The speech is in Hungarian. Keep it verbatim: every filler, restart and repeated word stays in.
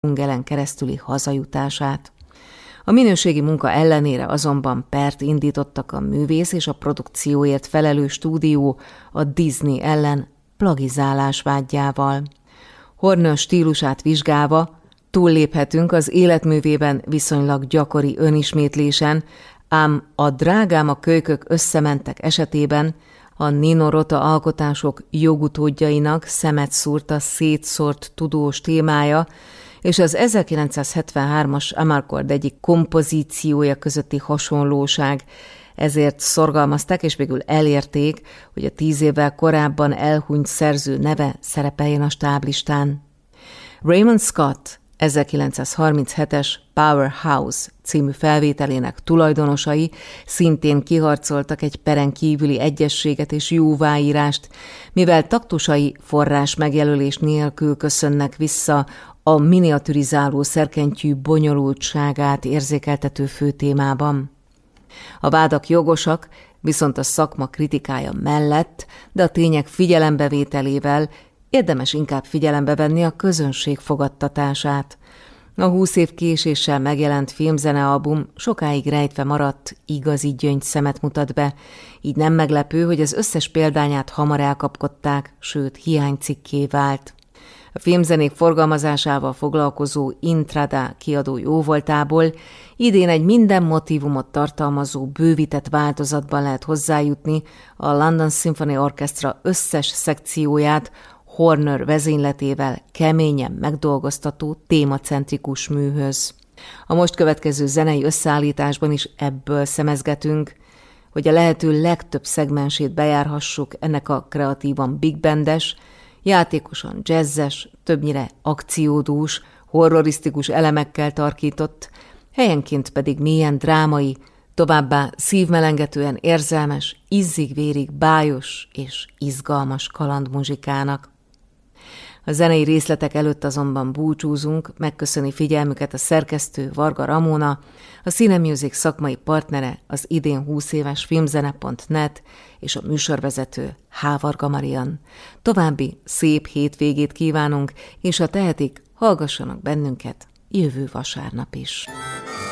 dzsungelen keresztüli hazajutását. A minőségi munka ellenére azonban pert indítottak a művész és a produkcióért felelős stúdió a Disney ellen plagizálás vágyával. Horner stílusát vizsgálva túlléphetünk az életművében viszonylag gyakori önismétlésen, ám a Drágám a kölykök összementek esetében a Nino Rota alkotások jogutódjainak szemet szúrt a szétszórt tudós témája, és az ezerkilencszázhetvenhármas Amarcord egyik kompozíciója közötti hasonlóság, ezért szorgalmazták és végül elérték, hogy a tíz évvel korábban elhunyt szerző neve szerepeljen a stáblistán. Raymond Scott ezerkilencszázharminchetes Powerhouse című felvételének tulajdonosai szintén kiharcoltak egy peren kívüli egyezséget és jóváírást, mivel taktusai forrás megjelölés nélkül köszönnek vissza a miniaturizáló szerkentyű bonyolultságát érzékeltető főtémában. A vádak jogosak, viszont a szakma kritikája mellett, de a tények figyelembevételével érdemes inkább figyelembe venni a közönség fogadtatását. A húsz év késéssel megjelent filmzenealbum sokáig rejtve maradt, igazi gyöngyszemet mutat be, így nem meglepő, hogy az összes példányát hamar elkapkodták, sőt hiánycikké vált. A filmzenék forgalmazásával foglalkozó Intrada kiadó jóvoltából idén egy minden motívumot tartalmazó bővített változatban lehet hozzájutni a London Symphony Orchestra összes szekcióját Horner vezényletével keményen megdolgoztató témacentrikus műhöz. A most következő zenei összeállításban is ebből szemezgetünk, hogy a lehető legtöbb szegmensét bejárhassuk ennek a kreatívan big bandes, játékosan jazzes, többnyire akciódús, horrorisztikus elemekkel tarkított, helyenként pedig mélyen drámai, továbbá szívmelengetően érzelmes, ízig-vérig bájos és izgalmas kalandmuzsikának. A zenei részletek előtt azonban búcsúzunk, megköszöni figyelmüket a szerkesztő Varga Ramona, a Cinemusic szakmai partnere az idén húsz éves filmzene pont net és a műsorvezető H. Varga Marian. További szép hétvégét kívánunk, és ha tehetik, hallgassanak bennünket jövő vasárnap is.